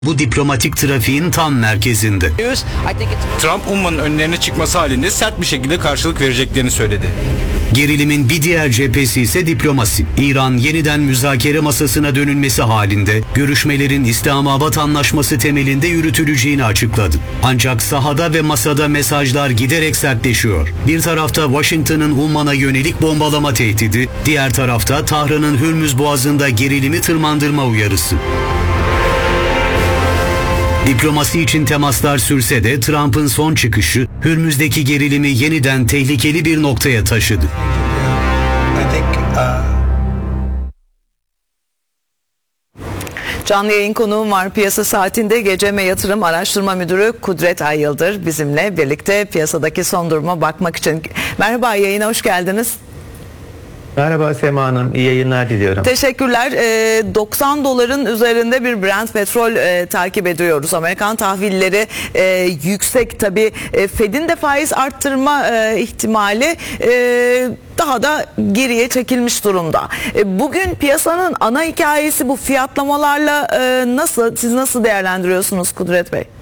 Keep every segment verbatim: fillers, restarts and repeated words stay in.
bu diplomatik trafiğin tam merkezinde. Trump ummanın önlerine çıkması halinde sert bir şekilde karşılık vereceklerini söyledi. Gerilimin bir diğer cephesi ise diplomasi. İran yeniden müzakere masasına dönülmesi halinde görüşmelerin İslamabad Anlaşması temelinde yürütüleceğini açıkladı. Ancak sahada ve masada mesajlar giderek sertleşiyor. Bir tarafta Washington'ın Umman'a yönelik bombalama tehdidi, diğer tarafta Tahran'ın Hürmüz Boğazı'nda gerilimi tırmandırma uyarısı. Diplomasi için temaslar sürse de Trump'ın son çıkışı Hürmüz'deki gerilimi yeniden tehlikeli bir noktaya taşıdı. Canlı yayın konuğum var. Piyasa Saati'nde Gecem ve Yatırım Araştırma Müdürü Kudret Ayıldır bizimle birlikte piyasadaki son duruma bakmak için. Merhaba, yayına hoş geldiniz. Merhaba Sema Hanım, iyi yayınlar diliyorum. Teşekkürler. E, doksan doların üzerinde bir Brent petrol e, takip ediyoruz. Amerikan tahvilleri e, yüksek tabii. E, Fed'in de faiz arttırma e, ihtimali e, daha da geriye çekilmiş durumda. E, bugün piyasanın ana hikayesi bu fiyatlamalarla e, nasıl? Siz nasıl değerlendiriyorsunuz Kudret Bey?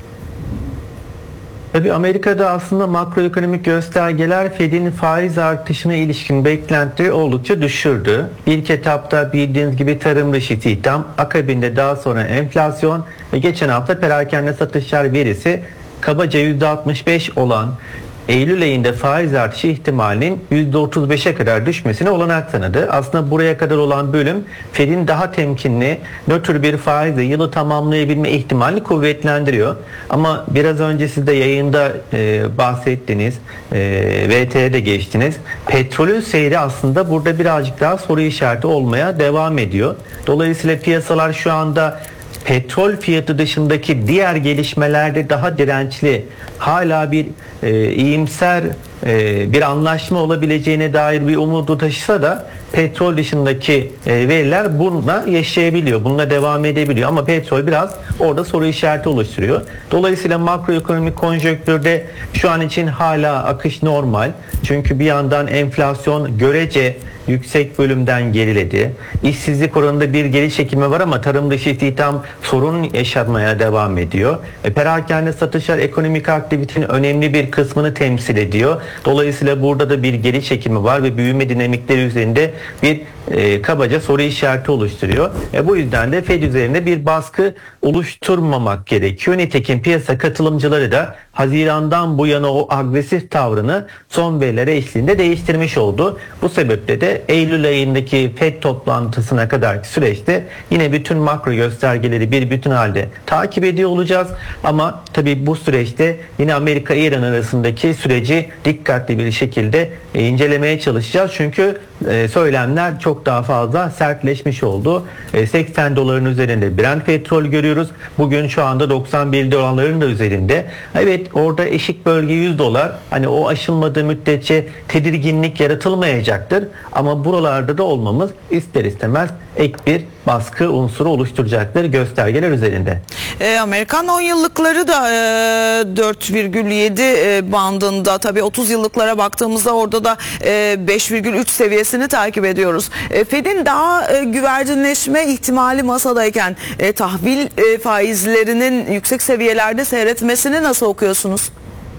Tabii Amerika'da aslında makroekonomik göstergeler Fed'in faiz artışına ilişkin beklentileri oldukça düşürdü. İlk etapta bildiğiniz gibi tarım dışı istihdam, akabinde daha sonra enflasyon ve geçen hafta perakende satışlar verisi kabaca yüzde altmış beş olan Eylül ayında faiz artışı ihtimalinin yüzde otuz beşe kadar düşmesine olanak tanıdı. Aslında buraya kadar olan bölüm Fed'in daha temkinli, nötr bir faizle yılı tamamlayabilme ihtimalini kuvvetlendiriyor. Ama biraz önce siz de yayında e, bahsettiniz, e, V T'ye de geçtiniz. Petrolün seyri aslında burada birazcık daha soru işareti olmaya devam ediyor. Dolayısıyla piyasalar şu anda petrol fiyatı dışındaki diğer gelişmelerde daha dirençli, hala bir e, iyimser e, bir anlaşma olabileceğine dair bir umudu taşısa da petrol dışındaki e, veriler bununla yaşayabiliyor, bununla devam edebiliyor. Ama petrol biraz orada soru işareti oluşturuyor. Dolayısıyla makroekonomik konjonktürde şu an için hala akış normal. Çünkü bir yandan enflasyon görece yüksek bölümden geriledi. İşsizlik oranında bir geri çekilme var ama tarım dışı istihdam sorun yaşatmaya devam ediyor. E, perakende satışlar ekonomik aktivitenin önemli bir kısmını temsil ediyor. Dolayısıyla burada da bir geri çekilme var ve büyüme dinamikleri üzerinde bir e, kabaca soru işareti oluşturuyor. E, bu yüzden de Fed üzerinde bir baskı oluşturmamak gerekiyor. Nitekim piyasa katılımcıları da Haziran'dan bu yana o agresif tavrını son verilere eşliğinde değiştirmiş oldu. Bu sebeple de Eylül ayındaki Fed toplantısına kadarki süreçte yine bütün makro göstergeleri bir bütün halde takip ediyor olacağız. Ama tabii bu süreçte yine Amerika-İran arasındaki süreci dikkatli bir şekilde incelemeye çalışacağız. Çünkü söylemler çok daha fazla sertleşmiş oldu. seksen doların üzerinde Brent petrol görüyoruz. Bugün şu anda doksan bir dolarların da üzerinde. Evet, orada eşik bölge yüz dolar. Hani o aşılmadığı müddetçe tedirginlik yaratılmayacaktır. Ama buralarda da olmamız ister istemez ek bir baskı unsuru oluşturacaktır göstergeler üzerinde. E, Amerikan on yıllıkları da e, dört virgül yedi e, bandında. Tabii otuz yıllıklara baktığımızda orada da e, beş virgül üç seviyesini takip ediyoruz. E, Fed'in daha e, güvercinleşme ihtimali masadayken e, tahvil e, faizlerinin yüksek seviyelerde seyretmesini nasıl okuyorsunuz?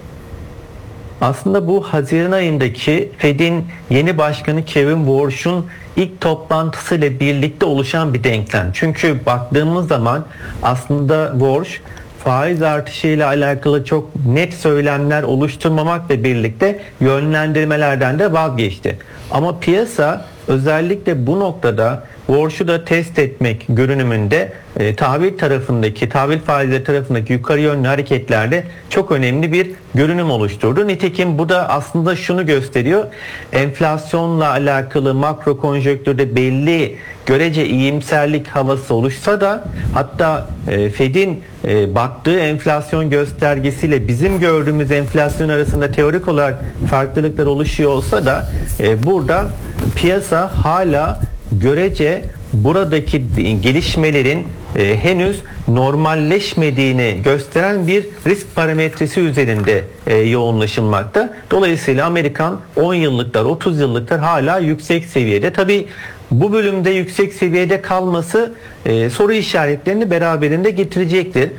Aslında bu Haziran ayındaki Fed'in yeni başkanı Kevin Warsh'un ilk toplantısıyla birlikte oluşan bir denklem. Çünkü baktığımız zaman aslında Warsh faiz artışıyla alakalı çok net söylemler oluşturmamakla birlikte yönlendirmelerden de vazgeçti. Ama piyasa özellikle bu noktada Warsh'u da test etmek görünümünde e, tahvil tarafındaki, tahvil faizleri tarafındaki yukarı yönlü hareketlerde çok önemli bir görünüm oluşturdu. Nitekim bu da aslında şunu gösteriyor. Enflasyonla alakalı makro konjonktürde belli görece iyimserlik havası oluşsa da hatta e, Fed'in e, baktığı enflasyon göstergesiyle bizim gördüğümüz enflasyon arasında teorik olarak farklılıklar oluşuyor olsa da e, burada piyasa hala görece buradaki gelişmelerin e, henüz normalleşmediğini gösteren bir risk parametresi üzerinde e, yoğunlaşılmakta. Dolayısıyla Amerikan on yıllıklar, otuz yıllıklar hala yüksek seviyede. Tabii bu bölümde yüksek seviyede kalması e, soru işaretlerini beraberinde getirecektir.